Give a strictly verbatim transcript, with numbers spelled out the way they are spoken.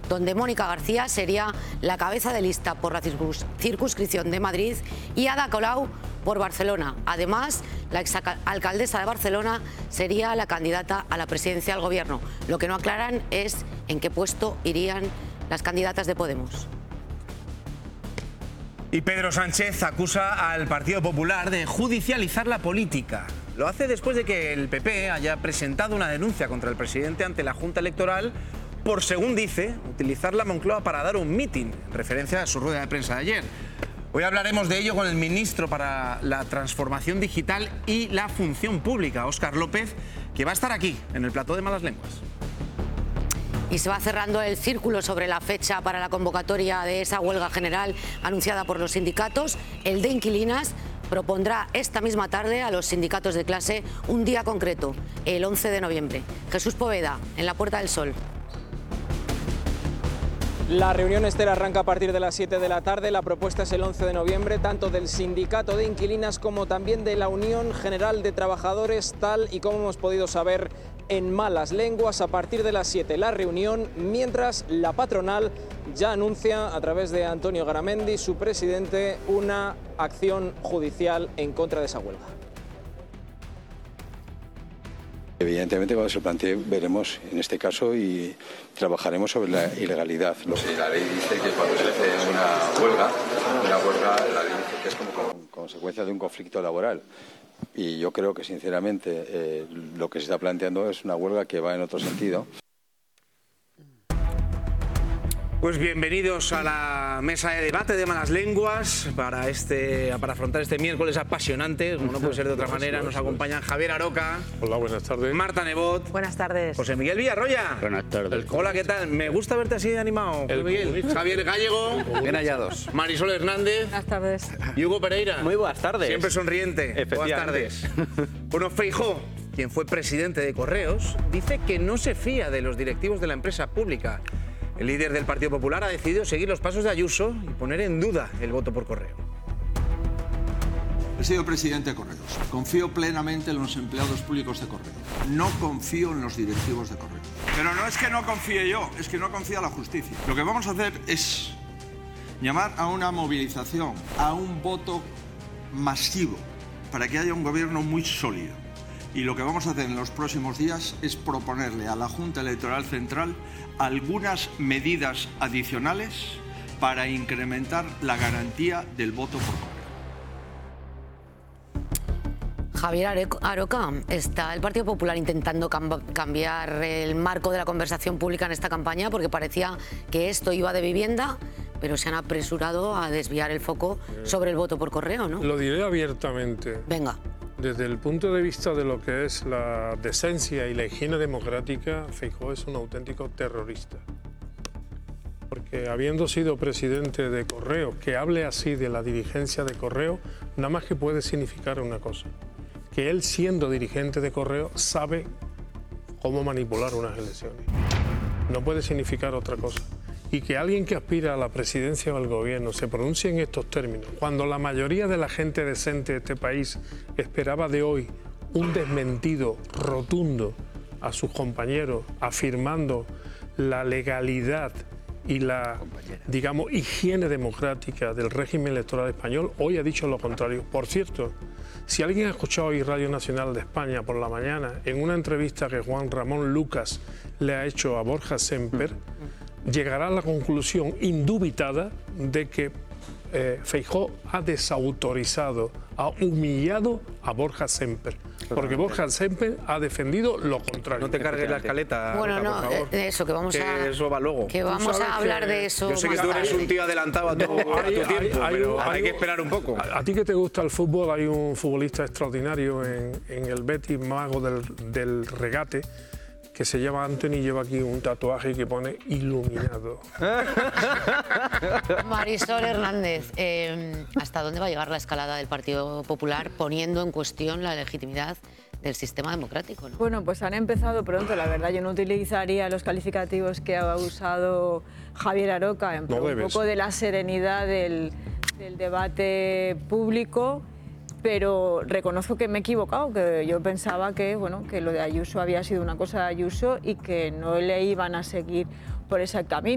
donde Mónica García sería la cabeza de lista por la circuns circunscripción de Madrid y Ada Colau por Barcelona. Además, la exalcaldesa de Barcelona sería la candidata a la presidencia del Gobierno. Lo que no aclaran es en qué puesto irían las candidatas de Podemos. Y Pedro Sánchez acusa al Partido Popular de judicializar la política. Lo hace después de que el P P haya presentado una denuncia contra el presidente ante la Junta Electoral por, según dice, utilizar la Moncloa para dar un mitin, en referencia a su rueda de prensa de ayer. Hoy hablaremos de ello con el ministro para la Transformación Digital y la Función Pública, Óscar López, que va a estar aquí, en el plató de Malas Lenguas. Y se va cerrando el círculo sobre la fecha para la convocatoria de esa huelga general anunciada por los sindicatos. El de inquilinas propondrá esta misma tarde a los sindicatos de clase un día concreto, el once de noviembre. Jesús Poveda, en la Puerta del Sol. La reunión, Esther, arranca a partir de las siete de la tarde. La propuesta es el once de noviembre, tanto del sindicato de inquilinas como también de la Unión General de Trabajadores, tal y como hemos podido saber en Malas Lenguas. A partir de las siete la reunión, mientras la patronal ya anuncia a través de Antonio Garamendi, su presidente, una acción judicial en contra de esa huelga. Evidentemente, cuando se plantee, veremos en este caso y trabajaremos sobre la ilegalidad. Sí, la ley dice que cuando se hace una huelga, una huelga, la ley dice que es como Con consecuencia de un conflicto laboral. Y yo creo que, sinceramente, eh, lo que se está planteando es una huelga que va en otro sentido. Pues bienvenidos a la mesa de debate de Malas Lenguas para, este, para afrontar este miércoles apasionante, como no puede ser de otra manera. Nos acompañan Javier Aroca. Hola, buenas tardes. Marta Nebot. Buenas tardes. José Miguel Villarroya. Buenas tardes. Hola, ¿qué tal? Me gusta verte así de animado, José Miguel. Javier Gallego. Bien hallados. Marisol Hernández. Buenas tardes. Y Hugo Pereira. Muy buenas tardes. Siempre sonriente. Buenas tardes. Bueno, Feijóo, quien fue presidente de Correos, dice que no se fía de los directivos de la empresa pública. El líder del Partido Popular ha decidido seguir los pasos de Ayuso y poner en duda el voto por correo. He sido presidente de Correos. Confío plenamente en los empleados públicos de Correos. No confío en los directivos de Correos. Pero no es que no confíe yo, es que no confía la justicia. Lo que vamos a hacer es llamar a una movilización, a un voto masivo, para que haya un gobierno muy sólido. Y lo que vamos a hacer en los próximos días es proponerle a la Junta Electoral Central algunas medidas adicionales para incrementar la garantía del voto por correo. Javier Aroca, está el Partido Popular intentando cam cambiar el marco de la conversación pública en esta campaña, porque parecía que esto iba de vivienda, pero se han apresurado a desviar el foco sobre el voto por correo, ¿no? Lo diré abiertamente. Venga. Desde el punto de vista de lo que es la decencia y la higiene democrática, Feijóo es un auténtico terrorista. Porque habiendo sido presidente de Correo, que hable así de la dirigencia de Correo, nada más que puede significar una cosa: que él, siendo dirigente de Correo, sabe cómo manipular unas elecciones. No puede significar otra cosa. Y que alguien que aspira a la presidencia o al gobierno se pronuncie en estos términos, cuando la mayoría de la gente decente de este país esperaba de hoy un desmentido rotundo a sus compañeros, afirmando la legalidad y la, digamos, higiene democrática del régimen electoral español, hoy ha dicho lo contrario. Por cierto, si alguien ha escuchado hoy Radio Nacional de España por la mañana, en una entrevista que Juan Ramón Lucas le ha hecho a Borja Semper, llegará a la conclusión indubitada de que eh, Feijóo ha desautorizado, ha humillado a Borja Semper. Porque Borja Semper ha defendido lo contrario. No te cargues la escaleta. Bueno, Roca, no, por favor. de eso, que vamos que a... eso va luego. Que vamos a hablar que, de eso. Yo sé que más tú eres tarde. un tío adelantado a tu, No, a tu hay- tiempo, hay- pero hay- hay que esperar un poco. A, a ti que te gusta el fútbol, hay un futbolista extraordinario en, en el Betis, mago del, del regate, que se llama Anthony, lleva aquí un tatuaje que pone iluminado. Marisol Hernández, eh, ¿hasta dónde va a llegar la escalada del Partido Popular poniendo en cuestión la legitimidad del sistema democrático, ¿no? Bueno, pues han empezado pronto, la verdad. Yo no utilizaría los calificativos que ha usado Javier Aroca, en No un debes. poco de la serenidad del, del debate público, pero reconozco que me he equivocado, que yo pensaba que, bueno, que lo de Ayuso había sido una cosa de Ayuso y que no le iban a seguir por ese camino.